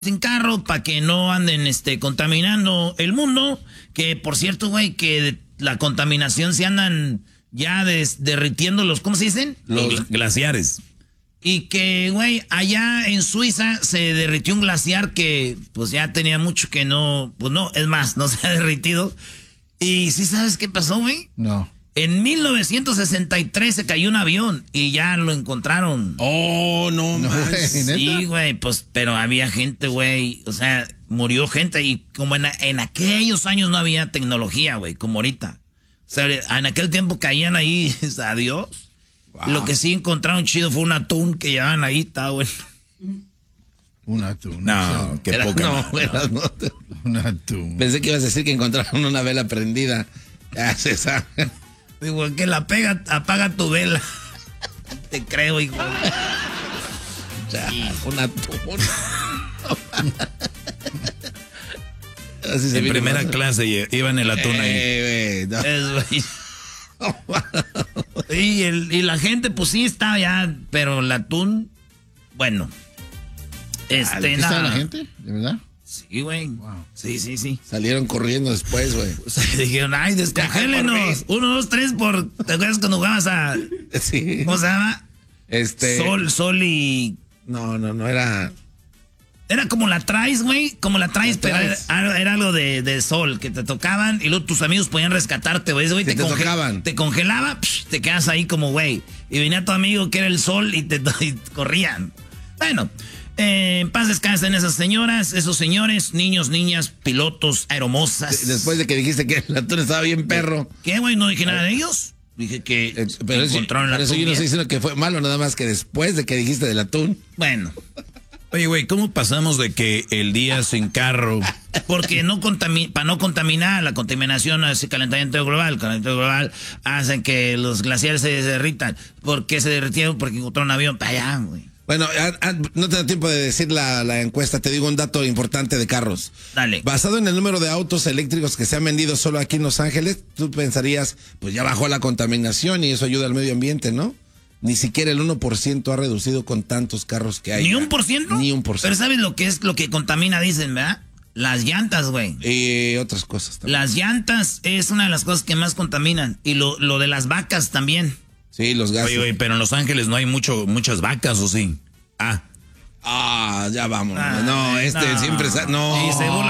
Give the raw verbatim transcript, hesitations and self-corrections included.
sin carro para que no anden este, contaminando el mundo. Que, por cierto, güey, que la contaminación se andan ya des, derritiendo los, ¿cómo se dicen? Los glaciares. Y que, güey, allá en Suiza se derritió un glaciar que, pues, ya tenía mucho que no, pues no, es más, no se ha derritido. Y ¿sí sabes qué pasó, güey? No. En mil novecientos sesenta y tres se cayó un avión y ya lo encontraron. Oh, no, No, más. güey, ¿neta? Sí, güey, pues, pero había gente, güey, o sea, murió gente y como en, en aquellos años no había tecnología, güey, como ahorita. O sea, en aquel tiempo caían ahí, adiós. Wow. Lo que sí encontraron chido fue un atún que llevaban ahí, está bueno. Un atún. No, qué Era, poca. no, No, era, no. Un atún. Pensé que ibas a decir que encontraron una vela prendida. Ya se sabe. Digo, que la pega, apaga tu vela. Te creo, hijo. Ya, sí. Un atún. Así se en primera más. Clase iban el atún eh, ahí. No. Es, y, el, y la gente, pues sí estaba ya, pero el atún, bueno. Este, ¿Está la gente? ¿De verdad? Sí, güey. Wow. Sí, sí, sí. Salieron corriendo después, güey. O sea, dijeron, ay, descongélenos. Uno, dos, tres por. ¿Te acuerdas cuando jugabas a. Sí. ¿Cómo se llama? Este. Sol, sol y. No, no, no era. Era como la traes, güey. Como la traes, pero era, era algo de, de sol que te tocaban y luego tus amigos podían rescatarte, güey. Güey, te, te, te conge tocaban. Te congelaba, psh, te quedas ahí como, güey. Y venía tu amigo que era el sol y te y corrían. Bueno. Eh, en paz descansen esas señoras, esos señores, niños, niñas, pilotos, aeromosas. Después de que dijiste que el atún estaba bien perro. ¿Qué, güey? ¿No dije nada de ellos? Dije que eh, pero encontraron el atún. Eso yo no estoy diciendo que fue malo, nada más que después de que dijiste del atún. Bueno. Oye, güey, ¿cómo pasamos de que el día sin carro? Porque no contami- para no contaminar, la contaminación hace calentamiento global. El calentamiento global hace que los glaciares se derritan. ¿Por qué se derritieron? Porque encontraron un avión para allá, güey. Bueno, a, a, no te da tiempo de decir la, la encuesta, te digo un dato importante de carros. Dale. Basado en el número de autos eléctricos que se han vendido solo aquí en Los Ángeles, tú pensarías, pues ya bajó la contaminación y eso ayuda al medio ambiente, ¿no? Ni siquiera el uno por ciento ha reducido con tantos carros que hay. ¿Ni un por ciento? Ni un por ciento. Pero ¿sabes lo que es lo que contamina, dicen, verdad? Las llantas, güey. Y otras cosas también. Las llantas es una de las cosas que más contaminan. Y lo, lo de las vacas también. Sí, los gases. Oye, oye, pero en Los Ángeles no hay mucho, muchas vacas, ¿o sí? Ah. Ah, ya vamos. Ah, no, este no. siempre... No. Y se burla